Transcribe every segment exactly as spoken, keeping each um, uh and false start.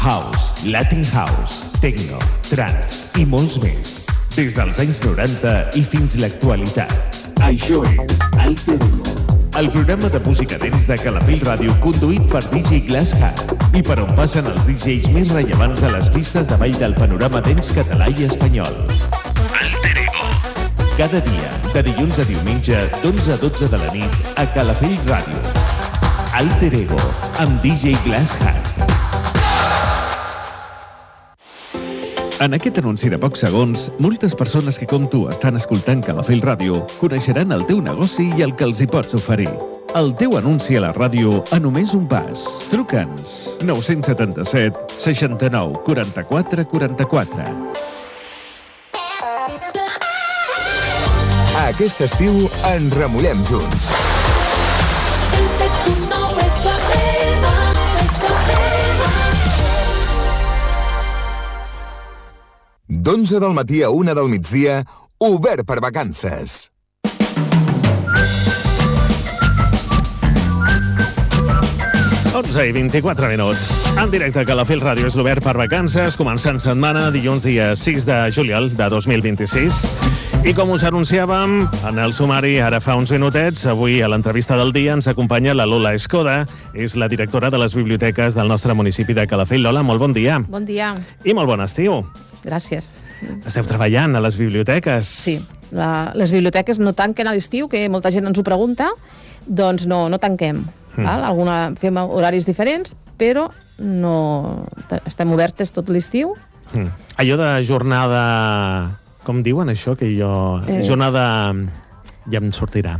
House, Latin House, Techno, Trance i molts més. Des dels anys noranta i fins l'actualitat. Això és Alter Ego, el programa de música dents de Calafell Ràdio conduït per D J Glass Hat i per on passen els D Js més rellevants a les pistes de ball del panorama dents català i espanyol. Alter Ego. Cada dia, de dilluns a diumenge, d'onze a dotze de la nit, a Calafell Ràdio. Alter Ego, amb D J Glass Hat. En aquest anunci de pocs segons, moltes persones que com tu estan escoltant Calafell Ràdio coneixeran el teu negoci i el que els hi pots oferir. El teu anunci a la ràdio a només un pas. Truca'ns nou set set, seixanta-nou, quaranta-quatre, quaranta-quatre. Aquest estiu ens remullem junts. d'onze del matí a una del migdia, obert per vacances. onze i vint-i-quatre minuts. En directe a Calafell Ràdio és l'Obert per Vacances, començant setmana, dilluns dia sis de juliol de dos mil vint-i-sis. I com us anunciàvem en el sumari ara fa uns minutets, avui a l'entrevista del dia ens acompanya la Lola Escoda, és la directora de les biblioteques del nostre municipi de Calafell. Lola, molt bon dia. Bon dia. I molt bon estiu. Gràcies. Esteu treballant a les biblioteques? Sí, la, les biblioteques no tanquen a l'estiu, que molta gent ens ho pregunta, doncs no, no tanquem. Mm. Val? Alguna, fem horaris diferents, però no estem obertes tot l'estiu. Mm. Allò de jornada... Com diuen això? Que jo... Eh... Jornada... Ja em sortirà.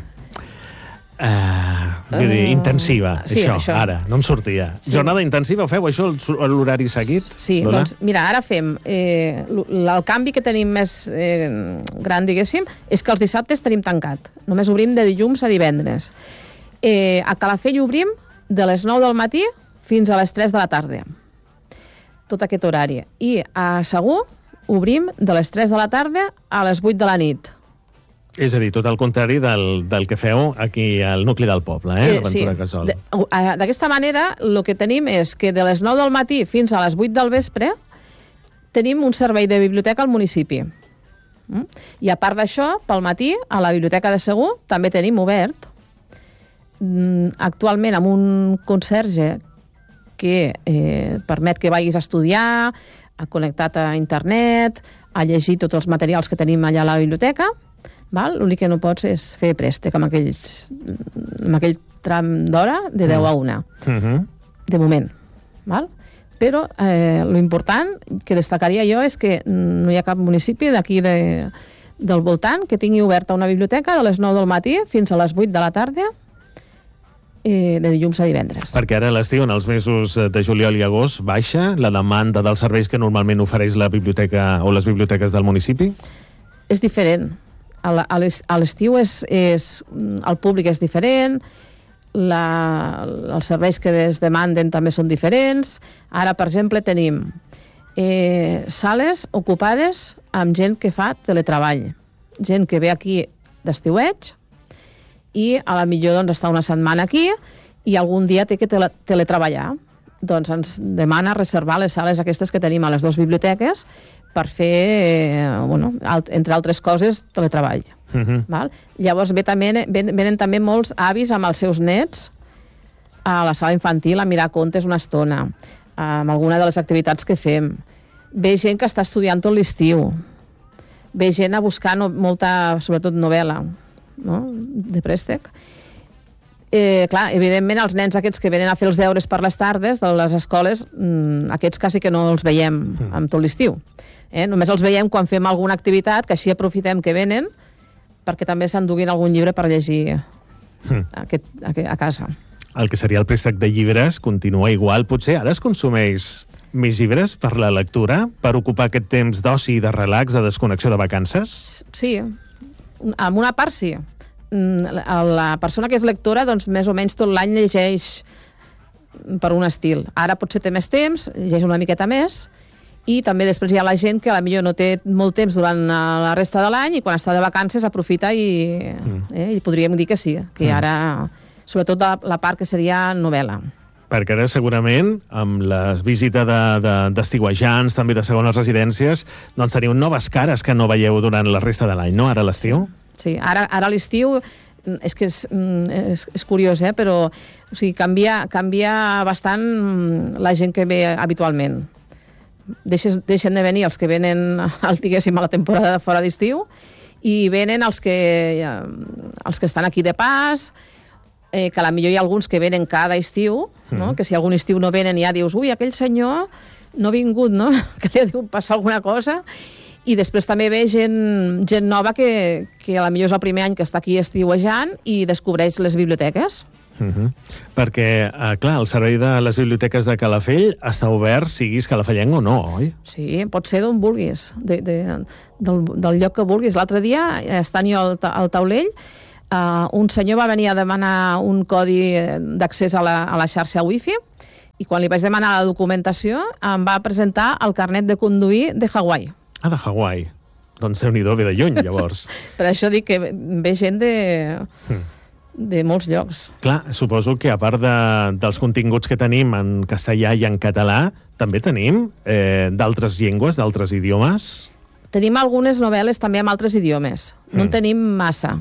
Uh, vull dir, intensiva, uh, sí, això, això, ara, no em sortia. Sí. Jornada intensiva, feu això a l'horari seguit? Sí, Lola? Doncs mira, ara fem... Eh, el canvi que tenim més eh, gran, diguéssim, és que els dissabtes tenim tancat. Només obrim de dilluns a divendres. Eh, a Calafell obrim de les nou del matí fins a les tres de la tarda. Tot aquest horari. I a Segur obrim de les tres de la tarda a les vuit de la nit. És a dir, tot el contrari del, del que feu aquí al nucli del poble, eh? eh sí. D'aquesta manera, el que tenim és que de les nou del matí fins a les vuit del vespre tenim un servei de biblioteca al municipi. Mm? I a part d'això, pel matí, a la biblioteca de Segur també tenim obert, mm, actualment amb un conserge que eh, permet que vagis a estudiar, ha connectat a internet, a llegir tots els materials que tenim allà a la biblioteca. L'únic que no pots és fer préstec amb, aquells, amb aquell tram d'hora de deu a una, uh-huh. de moment. Val? Però eh, l'important que destacaria jo és que no hi ha cap municipi d'aquí de, del voltant que tingui oberta una biblioteca de les nou del matí fins a les vuit de la tarda, eh, de dilluns a divendres. Perquè ara l'estiu, en els mesos de juliol i agost, baixa la demanda dels serveis que normalment ofereix la biblioteca o les biblioteques del municipi? És diferent. A l'estiu és, és, el públic és diferent, la, els serveis que es demanden també són diferents. Ara, per exemple, tenim eh, sales ocupades amb gent que fa teletreball, gent que ve aquí d'estiueig i a la millor doncs, està una setmana aquí i algun dia té que tele, teletreballar. Doncs ens demana reservar les sales aquestes que tenim a les dues biblioteques per fer, eh, bueno, alt, entre altres coses, teletreball. Uh-huh. Val? Llavors ve també, ven, venen també molts avis amb els seus nets a la sala infantil a mirar contes una estona, amb alguna de les activitats que fem. Ve gent que està estudiant tot l'estiu. Ve gent a buscar no, molta, sobretot novel·la, no? De préstec. Eh, clar, evidentment, els nens aquests que venen a fer els deures per les tardes de les escoles, mmm, aquests quasi que no els veiem amb tot l'estiu. Eh? Només els veiem quan fem alguna activitat, que així aprofitem que venen, perquè també s'enduguin algun llibre per llegir mm. aquest, a, a casa. El que seria el préstec de llibres continua igual. Potser ara es consumeix més llibres per la lectura, per ocupar aquest temps d'oci, de relax, de desconnexió de vacances? Sí, en una part sí. La persona que és lectora, doncs, més o menys tot l'any llegeix per un estil. Ara potser té més temps, llegeix una miqueta més, i també després hi ha la gent que potser no té molt temps durant la resta de l'any i quan està de vacances aprofita i, mm. eh, i podríem dir que sí, que ara, sobretot la, la part que seria novel·la. perquè ara segurament amb la visita d'estiuejants, de, de, també de segones residències, doncs teniu noves cares que no veieu durant la resta de l'any, no? Ara a l'estiu? Sí, ara, ara a l'estiu és que és, és, és curiós, eh? Però o sigui, canvia, canvia bastant la gent que ve habitualment. Deixes, deixen de venir els que venen, diguéssim, a la temporada de fora d'estiu, i venen els que, els que estan aquí de pas, eh, que a la millor hi ha alguns que venen cada estiu, no? Mm. Que si algun estiu no venen ja dius, ui, aquell senyor no ha vingut, no? Que li ha dut passar alguna cosa. I després també ve gent, gent nova que, que a la millor és el primer any que està aquí estiuejant i descobreix les biblioteques. Uh-huh. Perquè, eh, clar, el servei de les biblioteques de Calafell està obert, siguis calafellenc o no, oi? Sí, pot ser d'on vulguis, de, de, del, del lloc que vulguis. L'altre dia, estant jo al, ta, al taulell, uh, un senyor va venir a demanar un codi d'accés a, la, a la xarxa wifi i quan li vaig demanar la documentació em va presentar el carnet de conduir de Hawaii. Ah, de Hawaii. Doncs Déu-n'hi-do, ve de lluny, llavors. Per això dic que ve gent de... Mm. de molts llocs. Clar, suposo que a part de, dels continguts que tenim en castellà i en català, també tenim eh, d'altres llengües, d'altres idiomes? Tenim algunes novel·les també amb altres idiomes. No mm. en tenim massa.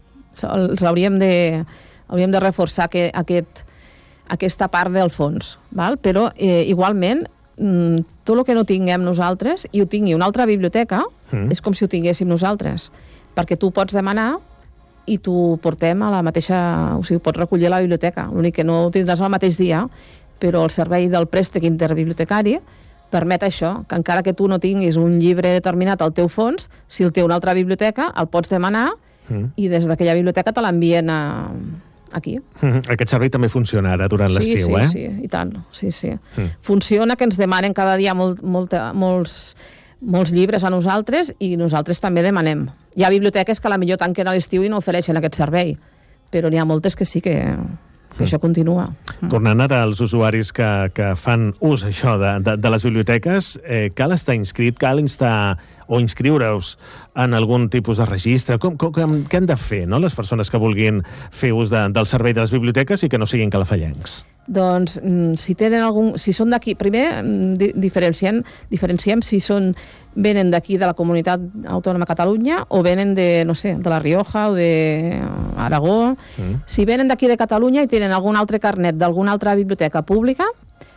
Els hauríem de, hauríem de reforçar que, aquest, aquesta part del fons. Val? Però eh, igualment, mm, tot el que no tinguem nosaltres i ho tingui una altra biblioteca, mm. és com si ho tinguéssim nosaltres. Perquè tu pots demanar i t'ho portem a la mateixa... O sigui, pots recollir a la biblioteca. L'únic que no ho tindràs el mateix dia, però el servei del préstec interbibliotecari permet això, que encara que tu no tinguis un llibre determinat al teu fons, si el té una altra biblioteca, el pots demanar mm. i des d'aquella biblioteca te l'envien a... aquí. Mm. Aquest servei també funciona ara durant sí, l'estiu, sí, eh? Sí, sí, i tant. Sí, sí. Mm. Funciona que ens demanen cada dia molt, molta, molts... molts llibres a nosaltres i nosaltres també demanem. Hi ha biblioteques que a la millor tanquen a l'estiu i no ofereixen aquest servei, però n'hi ha moltes que sí que, que mm. això continua. Tornant ara als usuaris que, que fan ús això de, de, de les biblioteques, eh, cal estar inscrit, cal instar o inscriure-us en algun tipus de registre? Com, com, què han de fer, no?, les persones que vulguin fer ús de, del servei de les biblioteques i que no siguin calafellencs? Doncs, si tenen algun... Si són d'aquí... Primer, di, diferenciem, diferenciem si són venen d'aquí de la Comunitat Autònoma de Catalunya o venen de, no sé, de La Rioja o de Aragó. Mm. Si venen d'aquí de Catalunya i tenen algun altre carnet d'alguna altra biblioteca pública,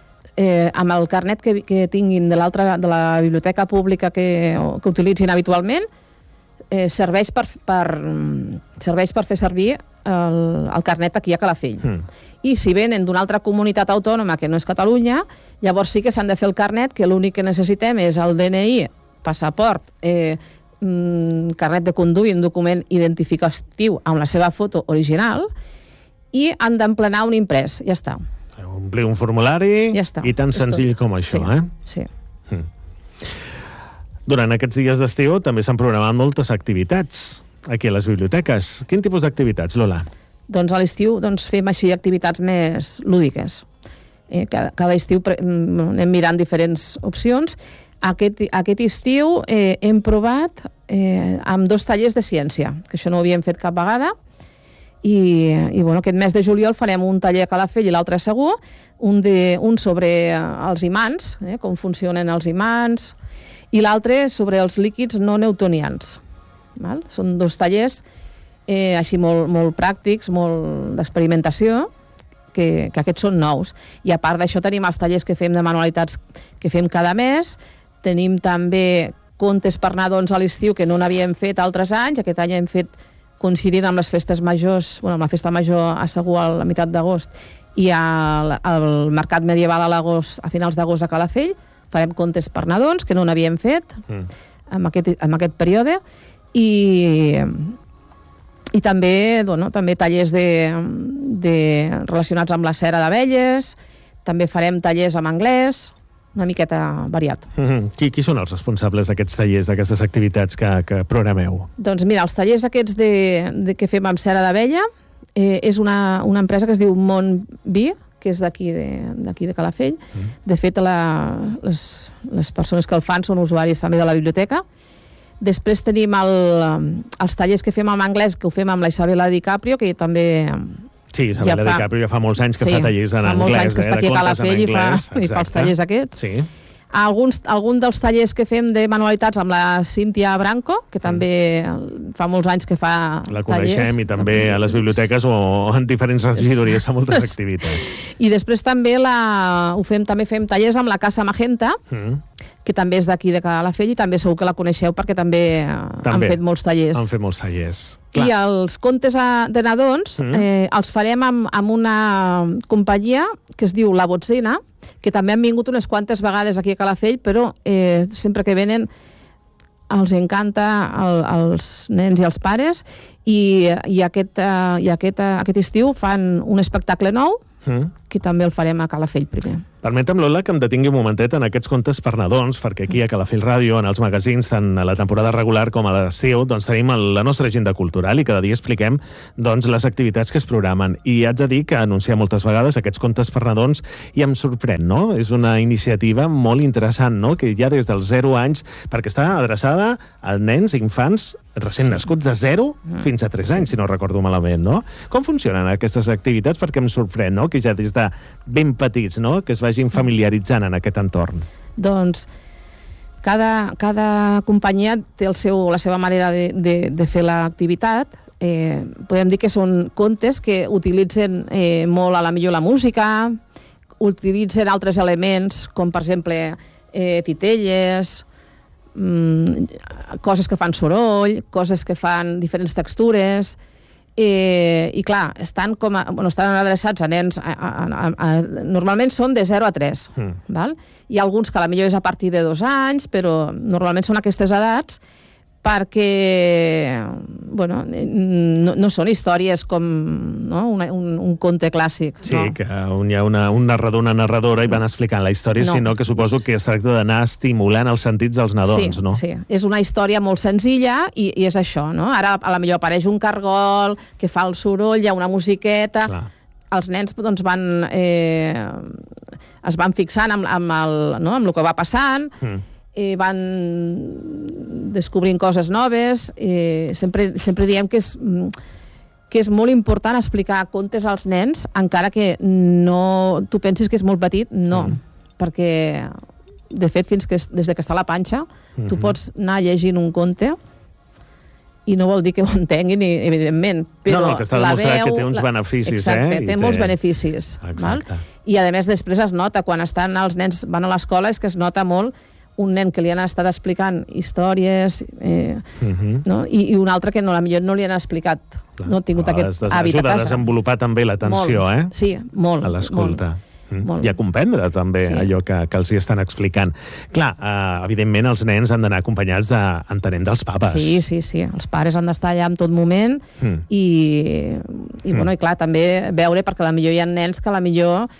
eh, amb el carnet que, que tinguin de, de la biblioteca pública que, que utilitzin habitualment, eh, serveix, per, per, serveix per fer servir el, el carnet aquí a Calafell. Mm. I si venen d'una altra comunitat autònoma que no és Catalunya, llavors sí que s'han de fer el carnet, que l'únic que necessitem és el D N I, passaport, eh, mm, carnet de conduir, un document identificatiu amb la seva foto original, i han d'emplenar un imprès, ja està. Omplir un formulari ja està, i tan senzill tot. Com això, sí, eh? Sí. Mm. Durant aquests dies d'estiu també s'han programat moltes activitats aquí a les biblioteques. Quin tipus d'activitats, Lola? Doncs a l'estiu doncs, fem així activitats més lúdiques. Eh, cada, cada estiu pre anem mirant diferents opcions. Aquest, aquest estiu eh, hem provat eh, amb dos tallers de ciència, que això no ho havíem fet cap vegada, i, i bueno, aquest mes de juliol farem un taller a Calafell i l'altre a Segur, un, de, un sobre els imants, eh, com funcionen els imants, i l'altre sobre els líquids no newtonians. Val? Són dos tallers Eh, així molt, molt pràctics, molt d'experimentació, que, que aquests són nous. I a part d'això tenim els tallers que fem de manualitats que fem cada mes, tenim també contes per nadons a l'estiu que no n'havíem fet altres anys, aquest any hem fet coincidint amb les festes majors, bueno, amb la festa major a Segur a la meitat d'agost i al, al mercat medieval a l'agost, a finals d'agost a Calafell, farem contes per nadons que no n'havíem fet mm. en, aquest, en aquest període, i... I també, bueno, també tallers de, de, relacionats amb la cera d'abelles, també farem tallers amb anglès, una miqueta variat. Mm-hmm. Qui, qui són els responsables d'aquests tallers, d'aquestes activitats que, que programeu? Doncs mira, els tallers aquests de, de que fem amb cera d'abella eh, és una, una empresa que es diu Montvi, que és d'aquí de, d'aquí de Calafell. Mm. De fet, la, les, les persones que el fan són usuaris també de la biblioteca. Després tenim el, els tallers que fem amb anglès, que ho fem amb la Isabela DiCaprio, que també Sí, Isabel ja de Caprio ja fa molts anys que sí, fa tallers en anglès. Fa molts anys que eh, està aquí a Calafell i fa, anglès, i fa els tallers aquests. Sí. Alguns, algun dels tallers que fem de manualitats amb la Cíntia Branco, que també fa molts anys que fa La coneixem tallers. I també a les biblioteques o en diferents regidories fa moltes activitats. I després també la, ho fem, també fem tallers amb la Casa Magenta, mm. que també és d'aquí de Calafell i també segur que la coneixeu perquè també, també han fet molts tallers. Han fet molts tallers. Clar. I els contes de nadons mm. eh, els farem amb, amb una companyia que es diu La Botzina, que també han vingut unes quantes vegades aquí a Calafell, però eh, sempre que venen els encanta el, als nens i als pares, i, i, aquest, uh, i aquest, uh, aquest estiu fan un espectacle nou, mm. que també el farem a Calafell primer. Permetem, Lola, que em detingui un momentet en aquests contes per nadons, perquè aquí a Calafell Ràdio, en els magazins, tant a la temporada regular com a l'estiu, doncs tenim el, la nostra agenda cultural i cada dia expliquem doncs, les activitats que es programen. I haig de dir que anunciem moltes vegades aquests contes per nadons i em sorprèn, no? És una iniciativa molt interessant, no? Que ja des dels zero anys, perquè està adreçada a nens i infants recent sí. nascuts de zero mm. fins a tres anys, si no recordo malament, no? Com funcionen aquestes activitats? Perquè em sorprèn, no?, que ja des de ben petits, no?, que es vagin familiaritzant en aquest entorn. Doncs cada, cada companyia té el seu, la seva manera de, de, de fer l'activitat. Eh, podem dir que són contes que utilitzen eh, molt a la millor la música, utilitzen altres elements, com per exemple eh, titelles, coses que fan soroll, coses que fan diferents textures, eh, i clar, estan, com a, bueno, estan adreçats a nens, a, a, a, a, normalment són de zero a tres, mm. val? Hi ha alguns que a la millor és a partir de dos anys, però normalment són aquestes edats, perquè bueno, no, no són històries com no? Una, un, un conte clàssic. Sí, no? que on hi ha una, un narrador, una narradora i van explicant la història, no. sinó que suposo que es tracta d'anar estimulant els sentits dels nadons, sí, no? Sí, és una història molt senzilla i, i és això, no? Ara a la millor apareix un cargol que fa el soroll, hi ha una musiqueta... Clar. Els nens doncs, van, eh, es van fixant amb, amb, el, no? amb el que va passant... Mm. Eh, van descobrint coses noves. Eh, sempre, sempre diem que és, que és molt important explicar contes als nens, encara que no tu pensis que és molt petit, no. Mm. Perquè, de fet, fins que des de que està a la panxa, mm-hmm. tu pots anar llegint un conte i no vol dir que ho entenguin, evidentment. Però no, no, que està demostrat que té uns beneficis. Exacte, eh? té, té molts beneficis. Val? I, a més, després es nota, quan estan els nens van a l'escola, és que es nota molt un nen que li han estat explicant històries eh, uh-huh. no? I, i un altre que no, millor no li han explicat. Clar, no ha tingut aquest hàbit a casa. Ajuda a desenvolupar també l'atenció, eh? Sí, molt. A l'escolta. Mm. Molt. I a comprendre també sí. allò que, que els hi estan explicant. Clar, eh, evidentment els nens han d'anar acompanyats de, entenem, dels papes. Sí, sí, sí. Els pares han d'estar allà en tot moment mm. i, i, bueno, i clar, també veure, perquè a la millor hi ha nens que a la millor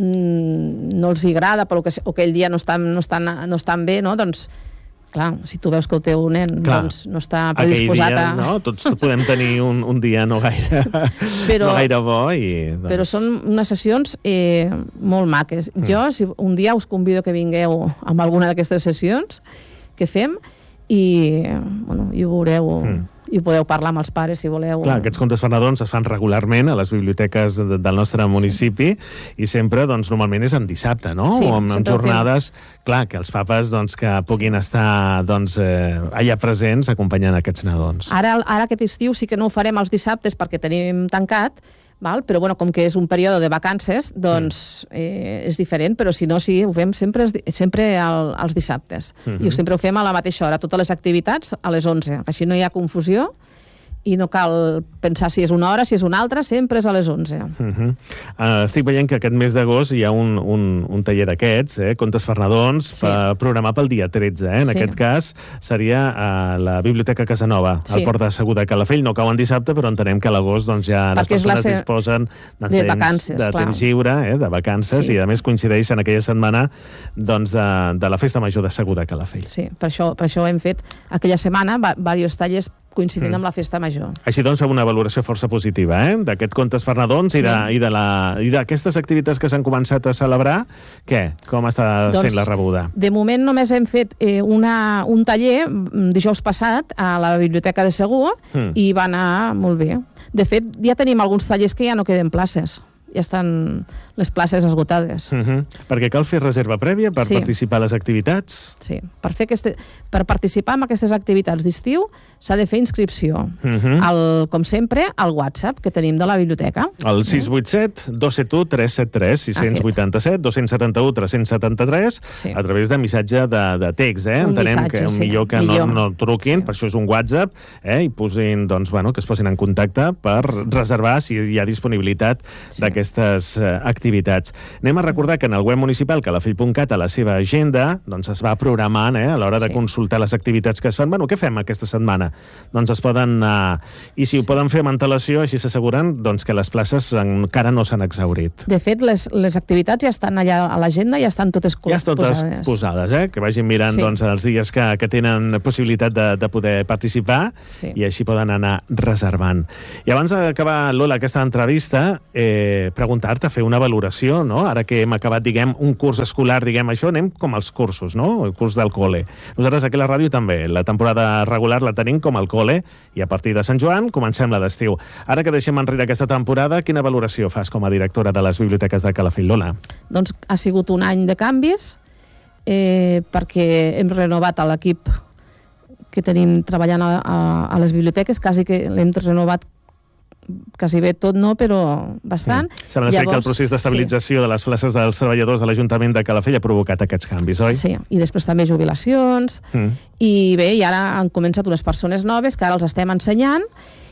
no els agrada, però que aquell dia no estan, no estan, no estan bé, no? Doncs, clar, si tu veus que el teu nen clar, doncs, no està predisposat dia, a... No? Tots podem tenir un, un dia no gaire, però, no gaire bo. I, doncs... Però són unes sessions eh, molt maques. Mm. Jo, si un dia us convido que vingueu amb alguna d'aquestes sessions que fem i, bueno, i ho veureu... Mm. i podeu parlar amb els pares si voleu. Clar, aquests contes per nadons es fan regularment a les biblioteques de, del nostre municipi sí. i sempre, doncs, normalment és en dissabte, no? Sí, o en, en jornades, clar, que els papes doncs, que puguin sí. estar doncs, eh, allà presents acompanyant aquests nadons. Ara, ara aquest estiu sí que no ho farem els dissabtes perquè tenim tancat, val? Però bueno, com que és un període de vacances, doncs mm. eh, és diferent, però si no, sí, ho fem sempre, sempre al, als dissabtes. Mm-hmm. I sempre ho fem a la mateixa hora, totes les activitats a les onze. Així no hi ha confusió i no cal pensar si és una hora, si és una altra, sempre és a les onze. Uh-huh. Uh, estic veient que aquest mes d'agost hi ha un, un, un taller d'aquests, eh? Contes per nadons, sí. per programar pel dia tretze. Eh? En sí. aquest cas seria a la Biblioteca Casanova, sí. al Port de Segur de Calafell. No cau en dissabte, però entenem que a l'agost doncs, ja perquè les persones se... disposen de, de temps, vacances, de clar. temps lliure, eh? de vacances, sí. i a més coincideix en aquella setmana doncs, de, de la Festa Major de Segur de Calafell. Sí, per això, per això hem fet aquella setmana diversos tallers coincidint mm. amb la festa major. Així doncs, una valoració força positiva, eh? D'aquest contes per nadons sí. i d'aquestes activitats que s'han començat a celebrar. Què? Com està doncs, sent la rebuda? De moment només hem fet eh, una, un taller dijous passat a la Biblioteca de Segur mm. i va anar molt bé. De fet, ja tenim alguns tallers que ja no queden places. Ja estan les places esgotades. Uh-huh. Perquè cal fer reserva prèvia per Sí. participar a les activitats? Sí, per, fer aquest, per participar en aquestes activitats d'estiu s'ha de fer inscripció. Uh-huh. El, com sempre, al WhatsApp que tenim de la biblioteca. El sis vuit set, dos set u, tres set tres, sis vuit set, dos set u, tres set tres, Sí. a través de missatge de, de text. Eh? Un Entenem missatge, que sí. millor que Millor. no, no truquin, Sí. per això és un WhatsApp, eh? I posin, doncs, bueno, que es posin en contacte per reservar si hi ha disponibilitat Sí. d'aquestes eh, activitats. Anem a recordar que en el web municipal, calafell punt cat, a la seva agenda, doncs es va programant eh, a l'hora de Sí. consultar les activitats que es fan. Bueno, què fem aquesta setmana? Doncs es poden... Uh, I si ho poden fer amb antelació, així s'asseguren doncs, que les places encara no s'han exhaurit. De fet, les, les activitats ja estan allà a l'agenda, ja estan totes Ja estan totes posades. posades, eh? Que vagin mirant Sí. doncs, els dies que, que tenen possibilitat de, de poder participar Sí. i així poden anar reservant. I abans d'acabar, Lola, aquesta entrevista, eh, preguntar-te, fer una valoració, no? Ara que hem acabat, diguem, un curs escolar, diguem això, anem com els cursos, no? El curs del col·le. Nosaltres aquí a la ràdio també, la temporada regular la tenim com el col·le i a partir de Sant Joan comencem la d'estiu. Ara que deixem enrere aquesta temporada, quina valoració fas com a directora de les biblioteques de Calafell, Lola? Doncs ha sigut un any de canvis eh, perquè hem renovat a l'equip que tenim treballant a, a, a les biblioteques, quasi que l'hem renovat quasi bé tot, no, però bastant. Mm. Sembla ser que el procés d'estabilització sí. de les places dels treballadors de l'Ajuntament de Calafell ha provocat aquests canvis, oi? Sí, i després també jubilacions, Mm. i bé, i ara han començat unes persones noves que ara els estem ensenyant,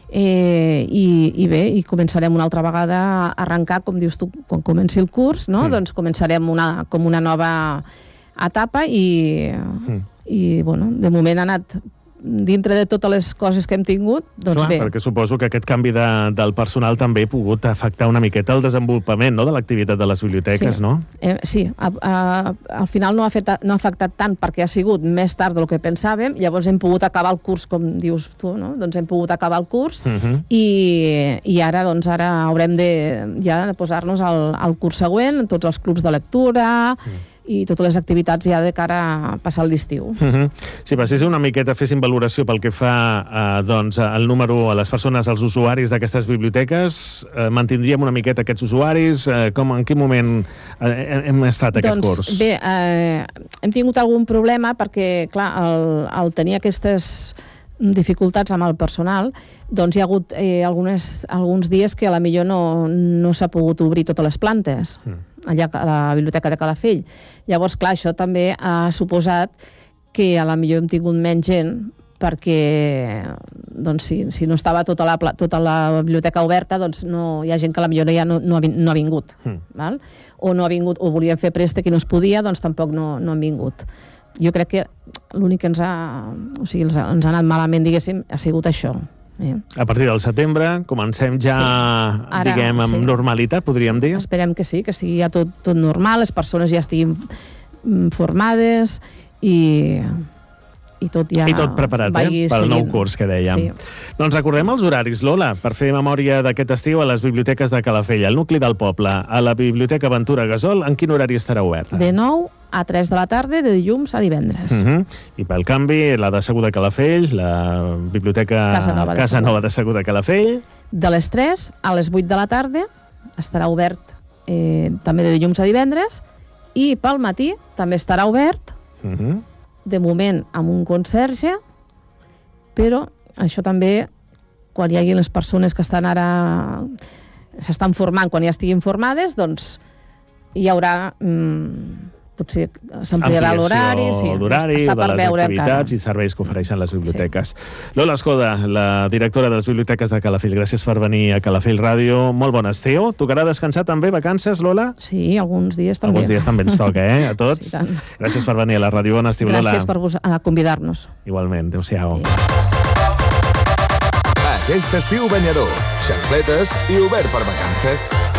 eh, i, i bé, i començarem una altra vegada a arrencar, com dius tu, quan comenci el curs, no? Mm. Doncs començarem una, com una nova etapa i, Mm. i bueno, de moment ha anat dintre de totes les coses que hem tingut, doncs Clar, bé. perquè suposo que aquest canvi de, del personal també ha pogut afectar una miqueta el desenvolupament, no?, de l'activitat de les biblioteques, sí. no? Eh, sí, a, a, al final no ha, fet, no ha afectat tant perquè ha sigut més tard del que pensàvem, llavors hem pogut acabar el curs, com dius tu, no? Doncs hem pogut acabar el curs Uh -huh. i, i ara doncs ara haurem de, ja de posar-nos al, al curs següent, tots els clubs de lectura mm. i totes les activitats ja de cara a passar l'estiu. Uh -huh. Si passés una miqueta, fessin valoració pel que fa eh, doncs, al número, a les persones, als usuaris d'aquestes biblioteques, eh, mantindríem una miqueta aquests usuaris? Eh, com, en quin moment eh, hem estat aquest doncs, curs? Bé, eh, hem tingut algun problema perquè, clar, el, el tenir aquestes dificultats amb el personal, doncs hi ha hagut eh, algunes, alguns dies que a la millor no, no s'ha pogut obrir totes les plantes mm. allà a la biblioteca de Calafell. Llavors, clar, això també ha suposat que a la millor hem tingut menys gent perquè doncs, si, si no estava tota la, tota la biblioteca oberta, doncs no, hi ha gent que a la millor ja no, no, ha, no ha vingut. Mm. Val? O no ha vingut, o volien fer préstec i no es podia, doncs tampoc no, no han vingut. Jo crec que l'únic que ens ha, o sigui, ens ha, ens ha anat malament, diguéssim, ha sigut això. Eh? A partir del setembre comencem ja, sí. Ara, diguem, amb sí. normalitat, podríem sí. dir? Esperem que sí, que sigui ja tot, tot normal, les persones ja estiguin formades i... i tot ja... I tot preparat, eh? Pel nou curs que dèiem. Sí. Doncs recordem els horaris, Lola, per fer memòria d'aquest estiu a les biblioteques de Calafell, al nucli del poble, a la Biblioteca Aventura Gasol, en quin horari estarà oberta? De nou a tres de la tarda, de dilluns a divendres. Uh -huh. I pel canvi, la de Segur de Calafell, la Biblioteca Casa Nova de, Casa Segur. Nova de Segur de Calafell... De les tres a les vuit de la tarda estarà obert eh, també de dilluns a divendres, i pel matí també estarà obert, uh -huh. de moment amb un conserge, però això també, quan hi hagi les persones que estan ara s'estan formant, quan ja estiguin formades, doncs hi haurà mmm, potser s'ampliarà l'horari, sí, l'horari, està per de les veure activitats encara. i serveis que ofereixen les biblioteques. Sí. Lola Escoda, la directora de les biblioteques de Calafell, gràcies per venir a Calafell Ràdio. Molt bon estiu. Tocarà descansar també, vacances, Lola? Sí, alguns dies també. Alguns dies també ens toca, eh, a tots. Sí, tant. Gràcies per venir a la ràdio. Bon estiu, gràcies Lola. Gràcies per vos, a convidar-nos. Igualment, adéu-siau. Sí. Aquest estiu banyador, xancletes i obert per vacances.